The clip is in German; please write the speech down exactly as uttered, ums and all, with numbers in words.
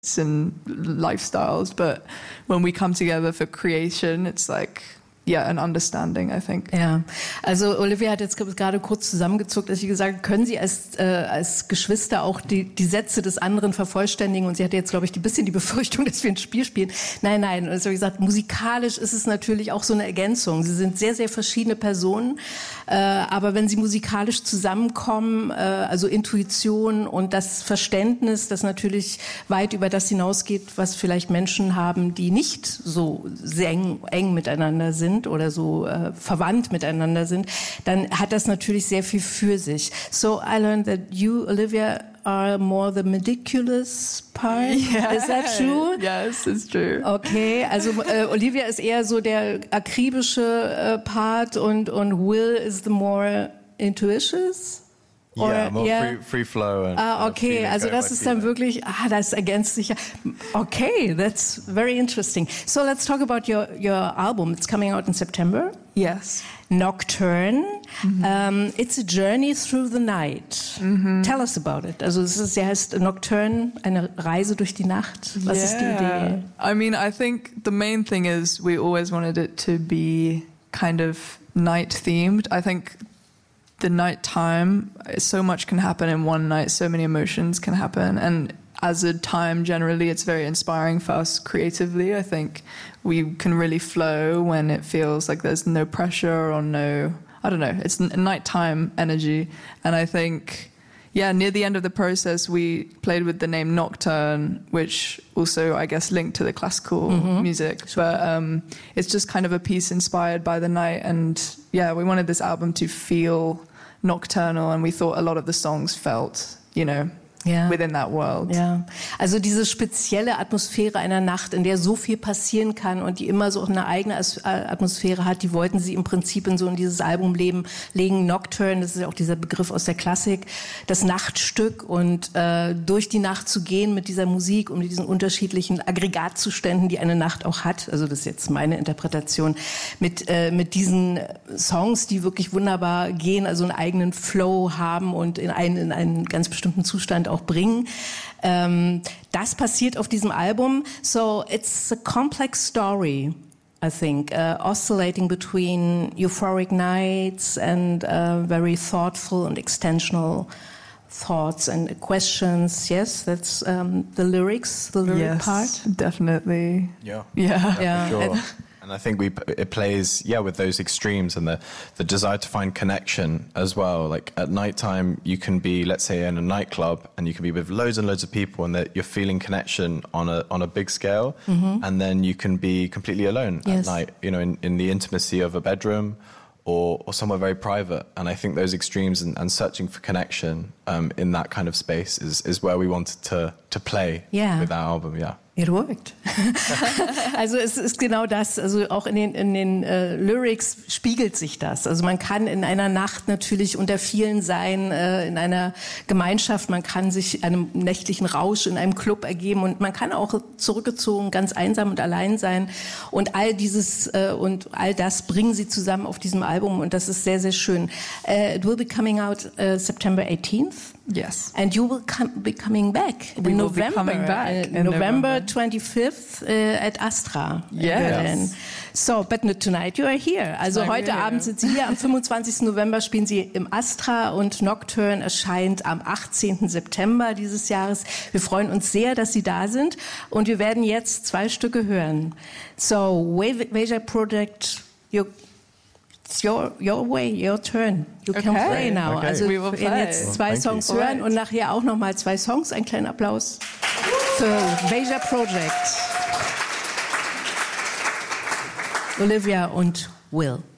and lifestyles, but when we come together for creation, it's like, yeah, an understanding, I think. Ja, also Olivia hat jetzt gerade kurz zusammengezuckt, als sie gesagt hat, können Sie als, äh, als Geschwister auch die, die Sätze des anderen vervollständigen? Und sie hatte jetzt, glaube ich, ein bisschen die Befürchtung, dass wir ein Spiel spielen. Nein, nein, also wie gesagt, musikalisch ist es natürlich auch so eine Ergänzung. Sie sind sehr, sehr verschiedene Personen, äh, aber wenn sie musikalisch zusammenkommen, äh, also Intuition und das Verständnis, das natürlich weit über das hinausgeht, was vielleicht Menschen haben, die nicht so sehr eng, eng miteinander sind, oder so äh, verwandt miteinander sind, dann hat das natürlich sehr viel für sich. So I learned that you, Olivia, are more the meticulous part. Yeah. Is that true? Yes, it's true. Okay, also äh, Olivia ist eher so der akribische äh, Part und, und Will is the more intuitious? Ja, yeah, more yeah. free, free flow. And, ah, okay, also das ist dann wirklich, ah, das ergänzt sich ja. Okay, that's very interesting. So let's talk about your, your album. It's coming out in September. Yes. Nocturne. Mm-hmm. Um, it's a journey through the night. Mm-hmm. Tell us about it. Also es ist, sie heißt Nocturne, eine Reise durch die Nacht. Was yeah. ist die Idee? I mean, I think the main thing is we always wanted it to be kind of night themed. I think the nighttime, so much can happen in one night, so many emotions can happen, and as a time generally it's very inspiring for us creatively. I think we can really flow when it feels like there's no pressure or no, I don't know, it's a nighttime energy. And I think, yeah, near the end of the process we played with the name Nocturne, which also I guess linked to the classical mm-hmm. music, but um, it's just kind of a piece inspired by the night. And yeah, we wanted this album to feel nocturnal, and we thought a lot of the songs felt, you know, ja. within that world. Ja, also diese spezielle Atmosphäre einer Nacht, in der so viel passieren kann und die immer so eine eigene Atmosphäre hat, die wollten sie im Prinzip in so in dieses Album leben, legen. Nocturne, das ist ja auch dieser Begriff aus der Klassik, das Nachtstück, und äh, durch die Nacht zu gehen mit dieser Musik und mit diesen unterschiedlichen Aggregatzuständen, die eine Nacht auch hat. Also das ist jetzt meine Interpretation, mit, äh, mit diesen Songs, die wirklich wunderbar gehen, also einen eigenen Flow haben und in einen, in einen ganz bestimmten Zustand auch bringen. Ähm, das passiert auf diesem Album. So it's a complex story, I think, uh, oscillating between euphoric nights and uh, very thoughtful and extensional thoughts and questions. Yes, that's um, the lyrics, the lyric yes, part. Definitely. Yeah. Yeah. yeah, for sure. And, And I think we it plays, yeah, with those extremes and the, the desire to find connection as well. Like at nighttime, you can be, let's say, in a nightclub, and you can be with loads and loads of people, and that you're feeling connection on a on a big scale. Mm-hmm. And then you can be completely alone yes. at night, you know, in, in the intimacy of a bedroom or, or somewhere very private. And I think those extremes and, and searching for connection um, in that kind of space is, is where we wanted to to play yeah. with our album, yeah. It worked. Also es ist genau das, also auch in den, in den äh, Lyrics spiegelt sich das. Also man kann in einer Nacht natürlich unter vielen sein, äh, in einer Gemeinschaft, man kann sich einem nächtlichen Rausch in einem Club ergeben, und man kann auch zurückgezogen, ganz einsam und allein sein, und all dieses äh, und all das bringen sie zusammen auf diesem Album, und das ist sehr, sehr schön. Uh, it will be coming out uh, September eighteenth. Yes. And you will com- be coming back in we will November. Be coming back uh, in November, November twenty-fifth uh, at Astra in yes. Berlin. So, but not tonight, you are here. Also tonight heute Abend sind Sie hier. Am fünfundzwanzigsten November spielen Sie im Astra, und Nocturne erscheint am achtzehnten September dieses Jahres. Wir freuen uns sehr, dass Sie da sind, und wir werden jetzt zwei Stücke hören. So, Veja Project, you It's your, your way, your turn. You can okay. play now. Okay. Also wir werden jetzt zwei Thank Songs you. hören Right. und nachher auch noch mal zwei Songs. Einen kleinen Applaus für Veja Project. Olivia und Will.